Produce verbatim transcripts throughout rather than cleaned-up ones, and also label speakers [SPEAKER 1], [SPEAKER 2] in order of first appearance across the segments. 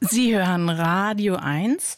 [SPEAKER 1] Sie hören Radio eins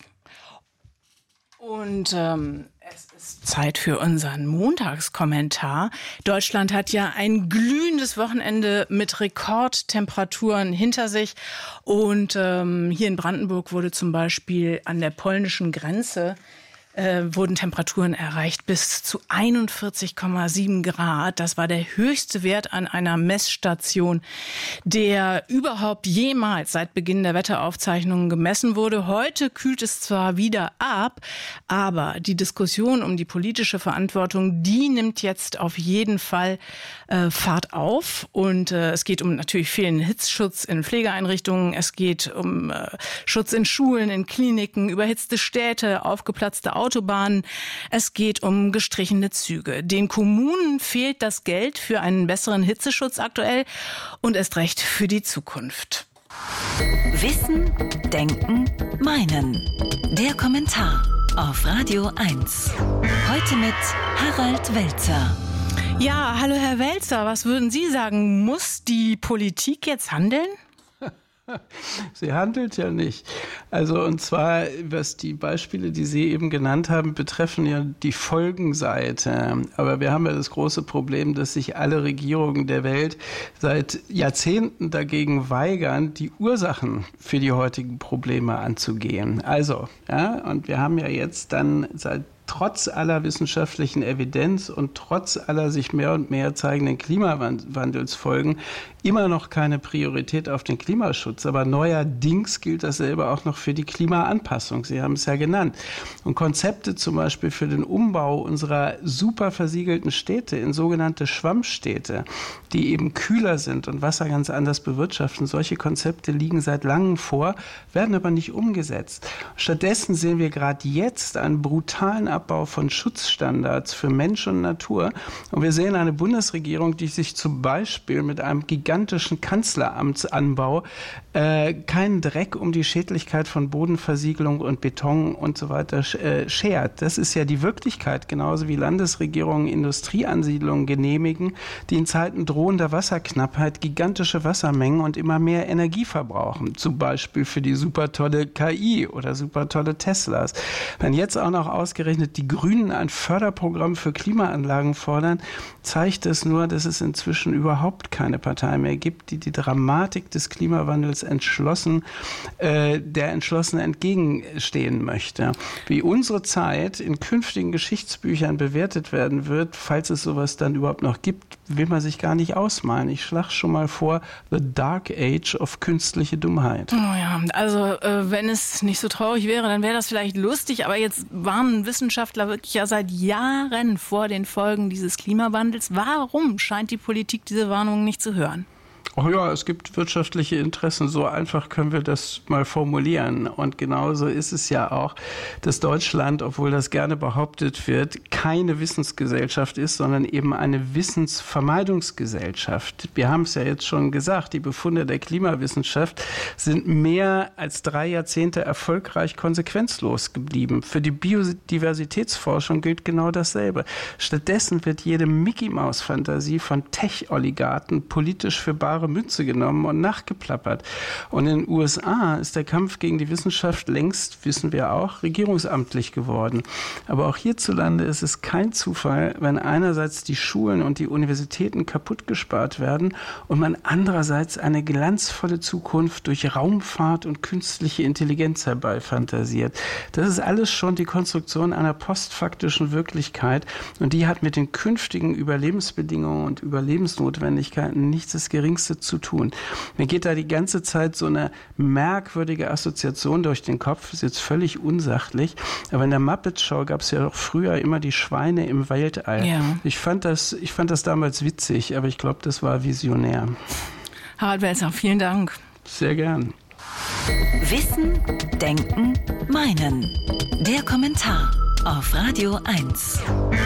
[SPEAKER 1] und ähm, es ist Zeit für unseren Montagskommentar. Deutschland hat ja ein glühendes Wochenende mit Rekordtemperaturen hinter sich und ähm, hier in Brandenburg wurde zum Beispiel an der polnischen Grenze Äh, wurden Temperaturen erreicht bis zu einundvierzig Komma sieben Grad. Das war der höchste Wert an einer Messstation, der überhaupt jemals seit Beginn der Wetteraufzeichnungen gemessen wurde. Heute kühlt es zwar wieder ab, aber die Diskussion um die politische Verantwortung, die nimmt jetzt auf jeden Fall äh, Fahrt auf. Und äh, es geht um natürlich fehlenden Hitzschutz in Pflegeeinrichtungen. Es geht um äh, Schutz in Schulen, in Kliniken, überhitzte Städte, aufgeplatzte Autobahnen. Es geht um gestrichene Züge. Den Kommunen fehlt das Geld für einen besseren Hitzeschutz aktuell und erst recht für die Zukunft.
[SPEAKER 2] Wissen, Denken, Meinen. Der Kommentar auf Radio eins. Heute mit Harald Welzer.
[SPEAKER 1] Ja, hallo Herr Welzer, was würden Sie sagen? Muss die Politik jetzt handeln?
[SPEAKER 3] Sie handelt ja nicht. Also und zwar, was die Beispiele, die Sie eben genannt haben, betreffen ja die Folgenseite. Aber wir haben ja das große Problem, dass sich alle Regierungen der Welt seit Jahrzehnten dagegen weigern, die Ursachen für die heutigen Probleme anzugehen. Also, ja, und wir haben ja jetzt dann seit trotz aller wissenschaftlichen Evidenz und trotz aller sich mehr und mehr zeigenden Klimawandelsfolgen immer noch keine Priorität auf den Klimaschutz. Aber neuerdings gilt dasselbe auch noch für die Klimaanpassung. Sie haben es ja genannt. Und Konzepte zum Beispiel für den Umbau unserer super versiegelten Städte in sogenannte Schwammstädte, die eben kühler sind und Wasser ganz anders bewirtschaften. Solche Konzepte liegen seit langem vor, werden aber nicht umgesetzt. Stattdessen sehen wir gerade jetzt einen brutalen Abbau von Schutzstandards für Mensch und Natur. Und wir sehen eine Bundesregierung, die sich zum Beispiel mit einem gigantischen Kanzleramtsanbau äh, keinen Dreck um die Schädlichkeit von Bodenversiegelung und Beton und so weiter äh, schert. Das ist ja die Wirklichkeit, genauso wie Landesregierungen Industrieansiedlungen genehmigen, die in Zeiten drohender Wasserknappheit gigantische Wassermengen und immer mehr Energie verbrauchen. Zum Beispiel für die super tolle K I oder super tolle Teslas. Wenn jetzt auch noch ausgerechnet die Grünen ein Förderprogramm für Klimaanlagen fordern, zeigt es nur, dass es inzwischen überhaupt keine Partei mehr gibt, die die Dramatik des Klimawandels entschlossen, äh, der entschlossen entgegenstehen möchte. Wie unsere Zeit in künftigen Geschichtsbüchern bewertet werden wird, falls es sowas dann überhaupt noch gibt, will man sich gar nicht ausmalen. Ich schlage schon mal vor, The Dark Age of künstliche Dummheit.
[SPEAKER 1] Oh ja, also äh, wenn es nicht so traurig wäre, dann wäre das vielleicht lustig, aber jetzt warnen Wissenschaftler wirklich ja seit Jahren vor den Folgen dieses Klimawandels. Warum scheint die Politik diese Warnungen nicht zu hören?
[SPEAKER 3] Oh ja, es gibt wirtschaftliche Interessen. So einfach können wir das mal formulieren. Und genauso ist es ja auch, dass Deutschland, obwohl das gerne behauptet wird, keine Wissensgesellschaft ist, sondern eben eine Wissensvermeidungsgesellschaft. Wir haben es ja jetzt schon gesagt, die Befunde der Klimawissenschaft sind mehr als drei Jahrzehnte erfolgreich konsequenzlos geblieben. Für die Biodiversitätsforschung gilt genau dasselbe. Stattdessen wird jede Mickey-Maus-Fantasie von Tech-Oligarchen politisch für bare Münze genommen und nachgeplappert. Und in den U S A ist der Kampf gegen die Wissenschaft längst, wissen wir auch, regierungsamtlich geworden. Aber auch hierzulande ist es kein Zufall, wenn einerseits die Schulen und die Universitäten kaputt gespart werden und man andererseits eine glanzvolle Zukunft durch Raumfahrt und künstliche Intelligenz herbeifantasiert. Das ist alles schon die Konstruktion einer postfaktischen Wirklichkeit und die hat mit den künftigen Überlebensbedingungen und Überlebensnotwendigkeiten nichts das Geringste zu tun. Mir geht da die ganze Zeit so eine merkwürdige Assoziation durch den Kopf, ist jetzt völlig unsachlich, aber in der Muppet Show gab es ja doch früher immer die Schweine im Weltall. Ja. Ich fand das, ich fand das damals witzig, aber ich glaube, das war visionär.
[SPEAKER 1] Harald Welzer, vielen Dank.
[SPEAKER 3] Sehr gern.
[SPEAKER 2] Wissen, Denken, Meinen. Der Kommentar auf Radio eins.